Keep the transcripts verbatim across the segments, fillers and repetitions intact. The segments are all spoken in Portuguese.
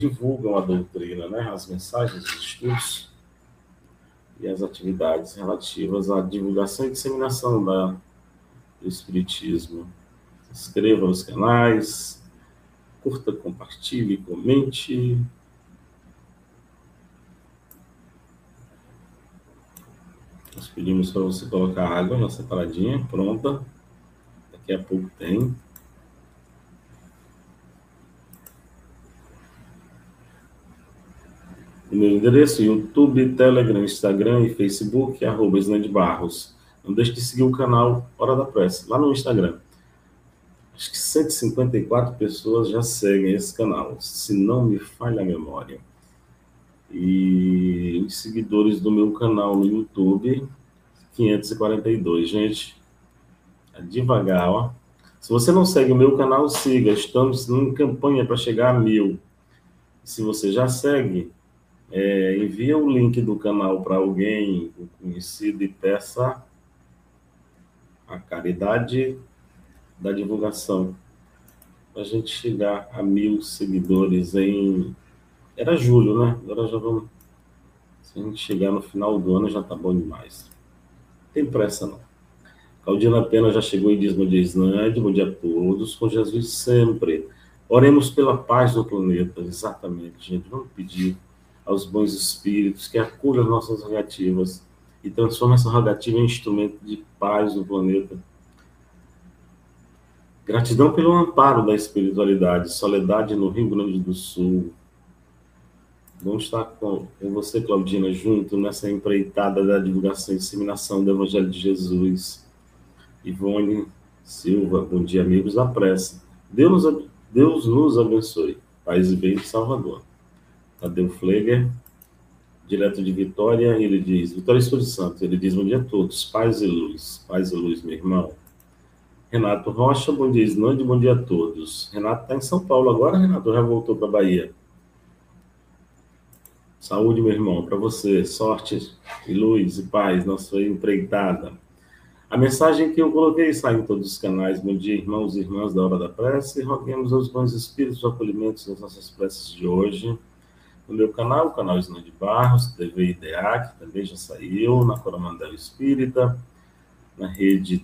divulgam a doutrina, né? As mensagens, os estudos e as atividades relativas à divulgação e disseminação da, do Espiritismo. Se inscreva nos canais, curta, compartilhe, comente. Nós pedimos para você colocar água na separadinha, pronta. Daqui a pouco tem. O meu endereço: YouTube, Telegram, Instagram e Facebook, arroba Islande Barros. Não deixe de seguir o canal Hora da Prece, lá no Instagram. Acho que cento e cinquenta e quatro pessoas já seguem esse canal, se não me falha a memória. E os seguidores do meu canal no YouTube, quinhentos e quarenta e dois. Gente, é devagar, ó. Se você não segue o meu canal, siga. Estamos em campanha para chegar a mil. Se você já segue, é, envia o link do canal para alguém conhecido e peça a caridade da divulgação, para a gente chegar a mil seguidores em... Era julho, né? Agora já vamos... Se a gente chegar no final do ano, já tá bom demais. Não tem pressa, não. Claudina Pena já chegou e diz: bom dia, Islande, bom dia a todos, com Jesus sempre. Oremos pela paz do planeta. Exatamente, gente. Vamos pedir aos bons espíritos que acolham as nossas rogativas e transformem essa rogativa em instrumento de paz no planeta. Gratidão pelo amparo da espiritualidade. Soledade no Rio Grande do Sul. Vamos estar com, com você, Claudina, junto nessa empreitada da divulgação e disseminação do Evangelho de Jesus. Ivone Silva, bom dia, amigos da prece. Deus, Deus nos abençoe. Paz e bem de Salvador. Tadeu Fleger, direto de Vitória, ele diz: Vitória Espírito Santo, ele diz: bom dia a todos, paz e luz. Paz e luz, meu irmão. Renato Rocha, bom dia, Islande, bom dia a todos. Renato está em São Paulo agora, Renato já voltou para a Bahia. Saúde, meu irmão, para você, sorte e luz e paz na sua empreitada. A mensagem que eu coloquei está em todos os canais. Bom dia, irmãos e irmãs da Hora da Prece. Roguemos aos bons espíritos os acolhimentos das nossas preces de hoje. No meu canal, o canal Islande Barros, T V I D A, que também já saiu, na Coromandel Espírita, na rede,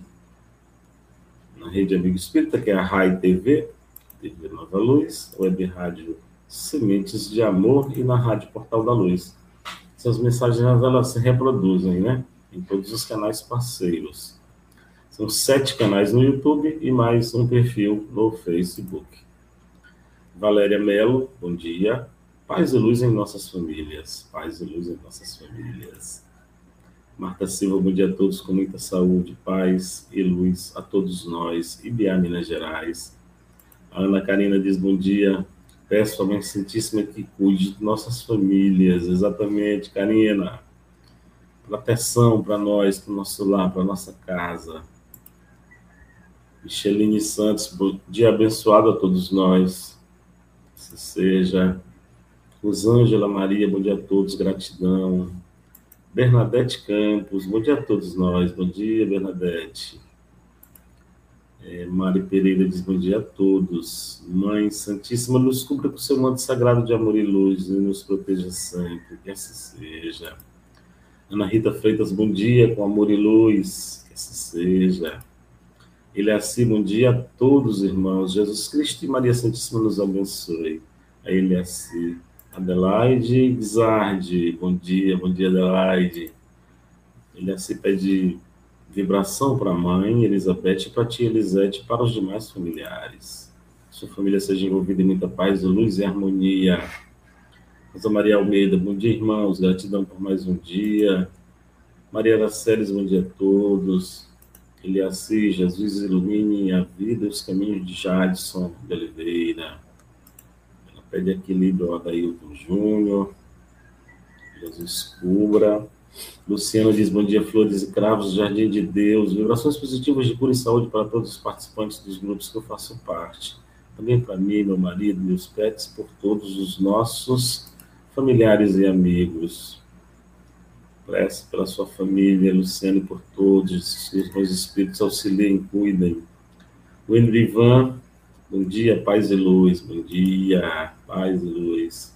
na rede Amigo Espírita, que é a Rai T V, T V Nova Luz, Web Rádio Sementes de Amor e na Rádio Portal da Luz. Essas mensagens elas se reproduzem, né? Em todos os canais parceiros. São sete canais no YouTube e mais um perfil no Facebook. Valéria Melo, bom dia. Paz e luz em nossas famílias. Paz e luz em nossas famílias. Marta Silva, bom dia a todos, com muita saúde, paz e luz a todos nós. Ibiá, Minas Gerais. A Ana Karina diz: bom dia. Peço à Mãe Santíssima que cuide de nossas famílias. Exatamente, Karina. Proteção para nós, para o nosso lar, para a nossa casa. Micheline Santos, bom dia abençoado a todos nós. Se seja. Rosângela Maria, bom dia a todos, gratidão. Bernadette Campos, bom dia a todos nós. Bom dia, Bernadette. É, Mari Pereira diz: bom dia a todos. Mãe Santíssima, nos cubra com o seu manto sagrado de amor e luz e nos proteja sempre, que assim seja. Ana Rita Freitas, bom dia, com amor e luz, que assim seja. Ele é assim, bom dia a todos, irmãos. Jesus Cristo e Maria Santíssima nos abençoe. A ele é assim. Adelaide Guizardi, bom dia, bom dia, Adelaide. Ele assim pede vibração para a mãe Elizabeth e para a tia Elisete e para os demais familiares. Sua família seja envolvida em muita paz, luz e harmonia. Rosa Maria Almeida, bom dia, irmãos, gratidão por mais um dia. Maria Araceles, bom dia a todos. Eliassi, Jesus ilumine a vida e os caminhos de Jadson de Oliveira. Ela pede equilíbrio ao Adailton Júnior. Jesus cubra. Luciana diz: bom dia, flores e cravos, Jardim de Deus. Vibrações positivas de cura e saúde para todos os participantes dos grupos que eu faço parte. Também para mim, meu marido, meus pets, por todos os nossos familiares e amigos. Prece pela sua família, Luciane, por todos, os meus espíritos auxiliem, cuidem. O Ivan Bom dia, paz e luz. Bom dia, paz e luz.